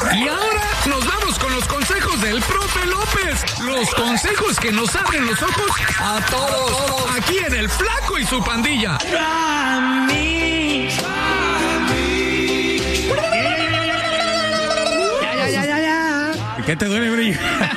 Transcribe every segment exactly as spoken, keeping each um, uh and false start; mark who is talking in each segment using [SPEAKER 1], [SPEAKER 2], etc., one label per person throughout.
[SPEAKER 1] Y ahora nos vamos con los consejos del profe López. Los consejos que nos abren los ojos a todos. Aquí en El Flaco y su Pandilla.
[SPEAKER 2] ¿Qué te duele, brillo?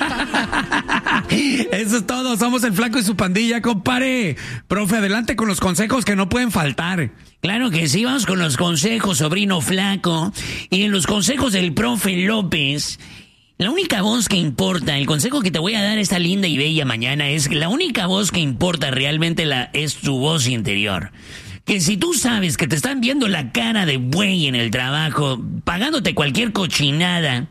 [SPEAKER 2] Eso es todo, somos El Flaco y su Pandilla, compadre. Profe, adelante con los consejos que no pueden faltar.
[SPEAKER 3] Claro que sí, vamos con los consejos, sobrino Flaco. Y en los consejos del profe López, la única voz que importa, el consejo que te voy a dar esta linda y bella mañana es que la única voz que importa realmente la, es tu voz interior. Que si tú sabes que te están viendo la cara de buey en el trabajo, pagándote cualquier cochinada,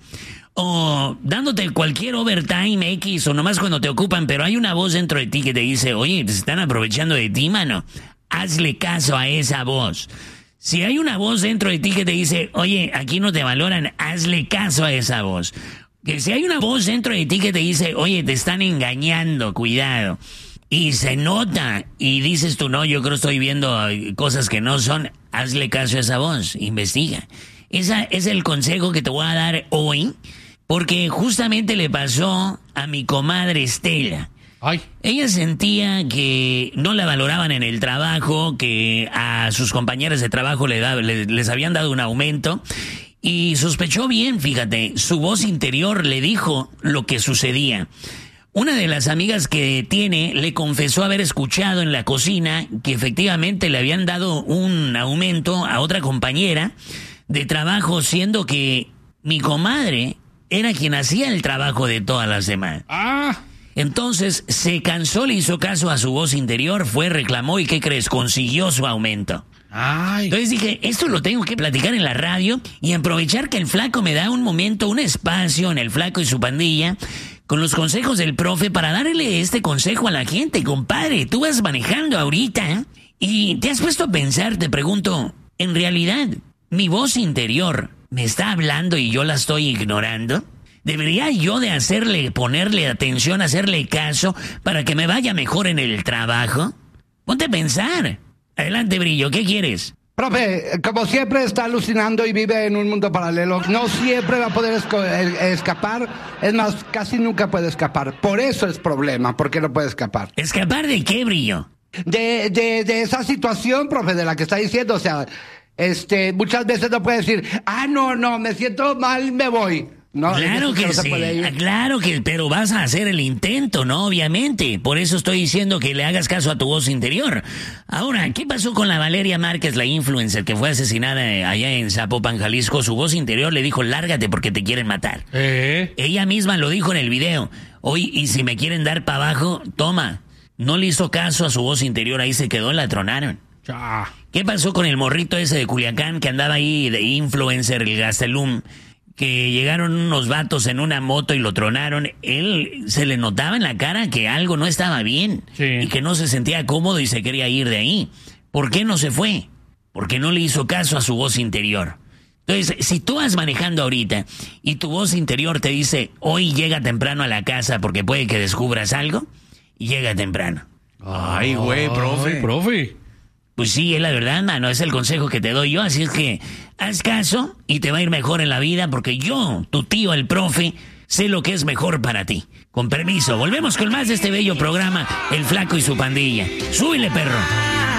[SPEAKER 3] o dándote cualquier overtime X, o nomás cuando te ocupan, pero hay una voz dentro de ti que te dice, oye, te están aprovechando de ti, mano. Hazle caso a esa voz. Si hay una voz dentro de ti que te dice, oye, aquí no te valoran, hazle caso a esa voz. Que si hay una voz dentro de ti que te dice, oye, te están engañando, cuidado. Y se nota, y dices tú, no, yo creo que estoy viendo cosas que no son, hazle caso a esa voz, investiga. Ese es el consejo que te voy a dar hoy, porque justamente le pasó a mi comadre Estela.
[SPEAKER 2] Ay.
[SPEAKER 3] Ella sentía que no la valoraban en el trabajo, que a sus compañeras de trabajo le da, le, les habían dado un aumento, y sospechó bien, fíjate, su voz interior le dijo lo que sucedía. Una de las amigas que tiene le confesó haber escuchado en la cocina que efectivamente le habían dado un aumento a otra compañera de trabajo, siendo que mi comadre era quien hacía el trabajo de todas las demás.
[SPEAKER 2] Ah.
[SPEAKER 3] Entonces se cansó, le hizo caso a su voz interior, fue, reclamó y ¿qué crees? Consiguió su aumento.
[SPEAKER 2] Ay.
[SPEAKER 3] Entonces dije, esto lo tengo que platicar en la radio y aprovechar que el Flaco me da un momento, un espacio en El Flaco y su Pandilla, con los consejos del profe para darle este consejo a la gente. Compadre, tú vas manejando ahorita y te has puesto a pensar, te pregunto, en realidad, ¿mi voz interior me está hablando y yo la estoy ignorando? ¿Debería yo de hacerle, ponerle atención, hacerle caso para que me vaya mejor en el trabajo? Ponte a pensar. Adelante, Brillo, ¿qué quieres?
[SPEAKER 4] Profe, como siempre está alucinando y vive en un mundo paralelo, no siempre va a poder esco- escapar, es más, casi nunca puede escapar. Por eso es problema, porque no puede escapar.
[SPEAKER 3] ¿Escapar de qué, Brillo?
[SPEAKER 4] De, de, de esa situación, profe, de la que está diciendo, o sea, este, muchas veces no puede decir, ah, no, no, me siento mal, me voy. No,
[SPEAKER 3] claro que
[SPEAKER 4] no se
[SPEAKER 3] sí,
[SPEAKER 4] puede ir.
[SPEAKER 3] claro que, pero vas a hacer el intento, ¿no? Obviamente, por eso estoy diciendo que le hagas caso a tu voz interior. Ahora, ¿qué pasó con la Valeria Márquez, la influencer que fue asesinada allá en Zapopan, Jalisco? Su voz interior le dijo, lárgate porque te quieren matar.
[SPEAKER 2] ¿Eh?
[SPEAKER 3] Ella misma lo dijo en el video. Oye, y si me quieren dar para abajo, toma. No le hizo caso a su voz interior, ahí se quedó, la tronaron.
[SPEAKER 2] Ya.
[SPEAKER 3] ¿Qué pasó con el morrito ese de Culiacán que andaba ahí de influencer, el Gastelum? Que llegaron unos vatos en una moto y lo tronaron. Él se le notaba en la cara que algo no estaba bien.
[SPEAKER 2] Sí.
[SPEAKER 3] Y que no se sentía cómodo y se quería ir de ahí. ¿Por qué no se fue? Porque no le hizo caso a su voz interior. Entonces, si tú vas manejando ahorita y tu voz interior te dice, hoy llega temprano a la casa porque puede que descubras algo, llega temprano.
[SPEAKER 2] Ay, güey, profe.
[SPEAKER 5] Ay, profe.
[SPEAKER 3] Pues sí, es la verdad, mano, es el consejo que te doy yo, así es que haz caso y te va a ir mejor en la vida porque yo, tu tío, el profe, sé lo que es mejor para ti. Con permiso, volvemos con más de este bello programa, El Flaco y su Pandilla. ¡Súbele, perro!